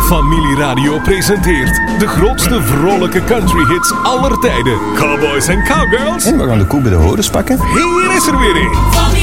Familieradio presenteert de grootste vrolijke countryhits aller tijden. Cowboys en cowgirls. En we gaan de koe bij de horens pakken. Hier is er weer een.